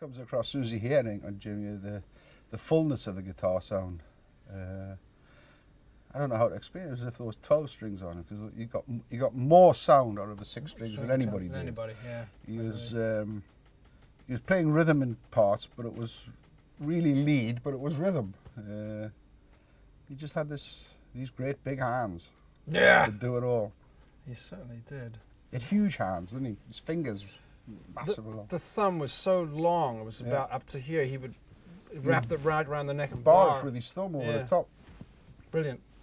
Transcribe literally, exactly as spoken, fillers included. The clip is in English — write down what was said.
comes across Susie Hearing on Jimmy, the the fullness of the guitar sound. Uh, I don't know how to explain it. It was as if there was twelve strings on it, because you got you got more sound out of the six strings than anybody did. Anybody, yeah. He was um, he was playing rhythm in parts, but it was really lead, but it was rhythm. Uh, he just had this these great big hands. Yeah. To do it all. He certainly did. He had huge hands, didn't he? His fingers massive. The, along. the thumb was so long; it was Yeah. about up to here. He would wrap it right around the neck and Bar bar. it with his thumb over Yeah. the top. Brilliant.